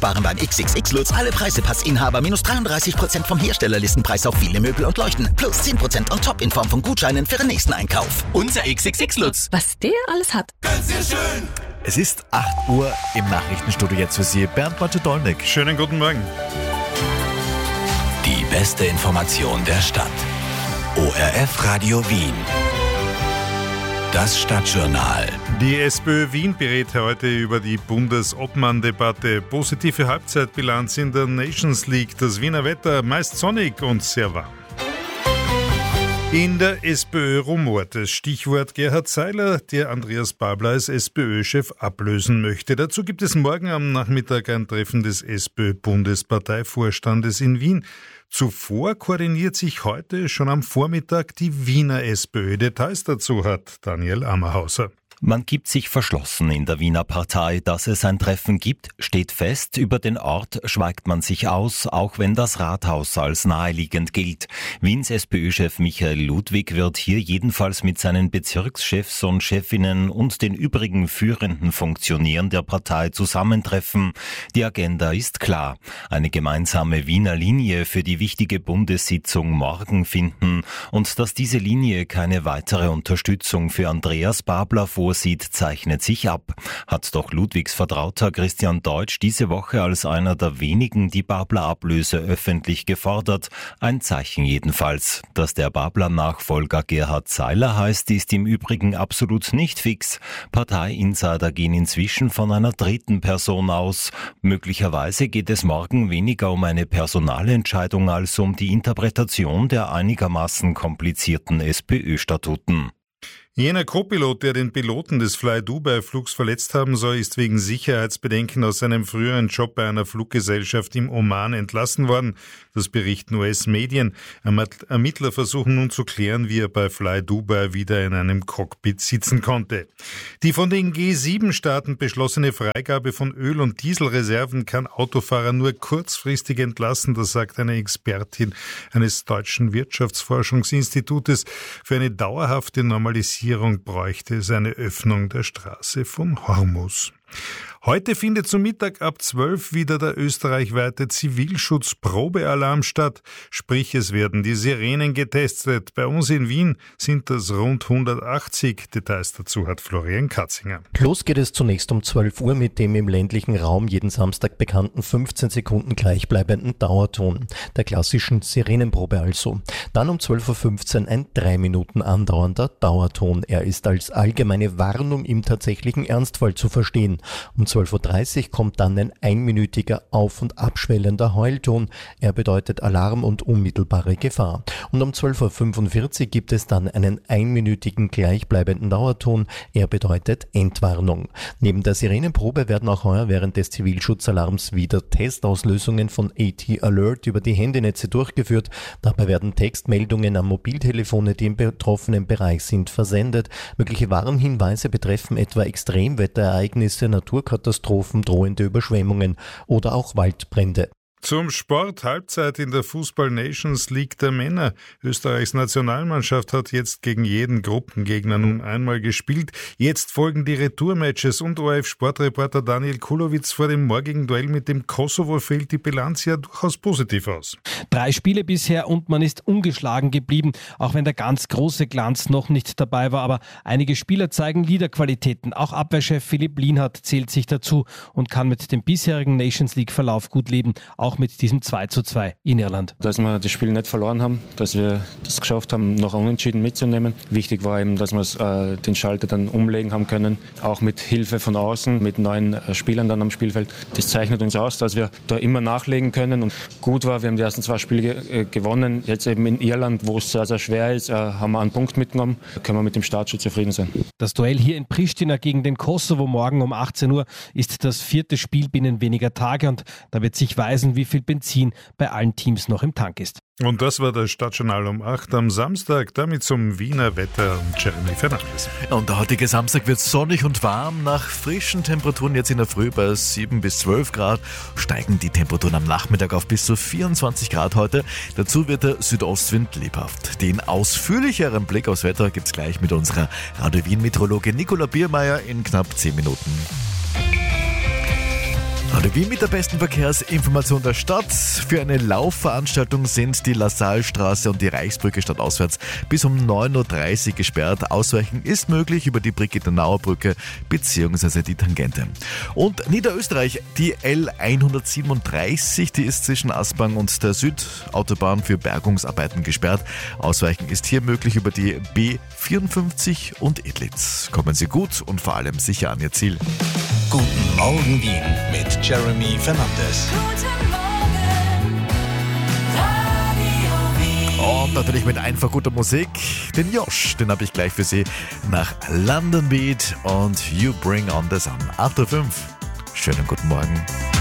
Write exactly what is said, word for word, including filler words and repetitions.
sparen beim X X X Lutz alle Preisepassinhaber minus dreiunddreißig Prozent vom Herstellerlistenpreis auf viele Möbel und Leuchten. Plus zehn Prozent on top in Form von Gutscheinen für den nächsten Einkauf. Unser X X X Lutz. Was der alles hat. Ganz sehr schön. Es ist acht Uhr im Nachrichtenstudio, jetzt für Sie Bernd Dolnick. Schönen guten Morgen. Die beste Information der Stadt. O R F Radio Wien. Das Stadtjournal. Die SPÖ Wien berät heute über die Bundesobmann-Debatte. Positive Halbzeitbilanz in der Nations League. Das Wiener Wetter meist sonnig und sehr warm. In der SPÖ rumort es. Stichwort Gerhard Seiler, der Andreas Babler als SPÖ-Chef ablösen möchte. Dazu gibt es morgen am Nachmittag ein Treffen des SPÖ-Bundesparteivorstandes in Wien. Zuvor koordiniert sich heute schon am Vormittag die Wiener SPÖ. Details dazu hat Daniel Ammerhauser. Man gibt sich verschlossen in der Wiener Partei. Dass es ein Treffen gibt, steht fest. Über den Ort schweigt man sich aus, auch wenn das Rathaus als naheliegend gilt. Wiens SPÖ-Chef Michael Ludwig wird hier jedenfalls mit seinen Bezirkschefs und Chefinnen und den übrigen führenden Funktionären der Partei zusammentreffen. Die Agenda ist klar. Eine gemeinsame Wiener Linie für die wichtige Bundessitzung morgen finden. Und dass diese Linie keine weitere Unterstützung für Andreas Babler vorsieht, zeichnet sich ab, hat doch Ludwigs Vertrauter Christian Deutsch diese Woche als einer der wenigen die Babler-Ablöse öffentlich gefordert. Ein Zeichen jedenfalls. Dass der Babler-Nachfolger Gerhard Seiler heißt, ist im Übrigen absolut nicht fix. Partei-Insider gehen inzwischen von einer dritten Person aus. Möglicherweise geht es morgen weniger um eine Personalentscheidung als um die Interpretation der einigermaßen komplizierten SPÖ-Statuten. Jener Co-Pilot, der den Piloten des Fly-Dubai-Flugs verletzt haben soll, ist wegen Sicherheitsbedenken aus seinem früheren Job bei einer Fluggesellschaft im Oman entlassen worden. Das berichten U S-Medien. Ermittler versuchen nun zu klären, wie er bei Fly-Dubai wieder in einem Cockpit sitzen konnte. Die von den G sieben Staaten beschlossene Freigabe von Öl- und Dieselreserven kann Autofahrer nur kurzfristig entlassen, das sagt eine Expertin eines deutschen Wirtschaftsforschungsinstitutes. Für eine dauerhafte Normalisierung bräuchte es eine Öffnung der Straße von Hormuz. Heute findet zum Mittag ab zwölf wieder der österreichweite Zivilschutz-Probealarm statt. Sprich, es werden die Sirenen getestet. Bei uns in Wien sind das rund hundertachtzig. Details dazu hat Florian Katzinger. Los geht es zunächst um zwölf Uhr mit dem im ländlichen Raum jeden Samstag bekannten fünfzehn Sekunden gleichbleibenden Dauerton. Der klassischen Sirenenprobe also. Dann um zwölf Uhr fünfzehn ein drei Minuten andauernder Dauerton. Er ist als allgemeine Warnung im tatsächlichen Ernstfall zu verstehen. Um zwölf Uhr dreißig kommt dann ein einminütiger auf- und abschwellender Heulton. Er bedeutet Alarm und unmittelbare Gefahr. Und um zwölf Uhr fünfundvierzig gibt es dann einen einminütigen gleichbleibenden Dauerton. Er bedeutet Entwarnung. Neben der Sirenenprobe werden auch heuer während des Zivilschutzalarms wieder Testauslösungen von A T Alert über die Handynetze durchgeführt. Dabei werden Textmeldungen an Mobiltelefone, die im betroffenen Bereich sind, versendet. Mögliche Warnhinweise betreffen etwa Extremwetterereignisse, Naturkatastrophen, drohende Überschwemmungen oder auch Waldbrände. Zum Sport, Halbzeit in der Fußball-Nations League der Männer. Österreichs Nationalmannschaft hat jetzt gegen jeden Gruppengegner nun einmal gespielt. Jetzt folgen die Retourmatches und O R F-Sportreporter Daniel Kulowitz vor dem morgigen Duell mit dem Kosovo fällt die Bilanz ja durchaus positiv aus. Drei Spiele bisher und man ist ungeschlagen geblieben, auch wenn der ganz große Glanz noch nicht dabei war. Aber einige Spieler zeigen Leaderqualitäten. Auch Abwehrchef Philipp Lienhardt zählt sich dazu und kann mit dem bisherigen Nations League-Verlauf gut leben. Auch mit diesem zwei zu zwei in Irland. Dass wir das Spiel nicht verloren haben, dass wir das geschafft haben, noch unentschieden mitzunehmen. Wichtig war eben, dass wir äh, den Schalter dann umlegen haben können, auch mit Hilfe von außen, mit neuen äh, Spielern dann am Spielfeld. Das zeichnet uns aus, dass wir da immer nachlegen können und gut war, wir haben die ersten zwei Spiele ge- äh, gewonnen. Jetzt eben in Irland, wo es sehr, sehr schwer ist, äh, haben wir einen Punkt mitgenommen, da können wir mit dem Start schon zufrieden sein. Das Duell hier in Pristina gegen den Kosovo morgen um achtzehn Uhr ist das vierte Spiel binnen weniger Tage und da wird sich weisen, wie viel Benzin bei allen Teams noch im Tank ist. Und das war das Stadtjournal um acht am Samstag, damit zum Wiener Wetter und Jeremy Fernandes. Und der heutige Samstag wird sonnig und warm. Nach frischen Temperaturen jetzt in der Früh bei sieben bis zwölf Grad steigen die Temperaturen am Nachmittag auf bis zu vierundzwanzig Grad heute. Dazu wird der Südostwind lebhaft. Den ausführlicheren Blick aufs Wetter gibt es gleich mit unserer Radio Wien Meteorologin Nicola Biermeier in knapp zehn Minuten. Radio Wien mit der besten Verkehrsinformation der Stadt. Für eine Laufveranstaltung sind die LaSalle-Straße und die Reichsbrücke stadtauswärts bis um neun Uhr dreißig gesperrt. Ausweichen ist möglich über die Brigitte-Nauer-Brücke bzw. die Tangente. Und Niederösterreich, die L hundertsiebenunddreißig, die ist zwischen Aspang und der Südautobahn für Bergungsarbeiten gesperrt. Ausweichen ist hier möglich über die B vierundfünfzig und Edlitz. Kommen Sie gut und vor allem sicher an Ihr Ziel. Guten Morgen Wien mit Jeremy Fernandes. Guten Morgen, Radio Wien. Und natürlich mit einfach guter Musik. Den Josh, den habe ich gleich für Sie nach London Beat und You Bring On The Sun. acht Uhr fünf. Schönen guten Morgen.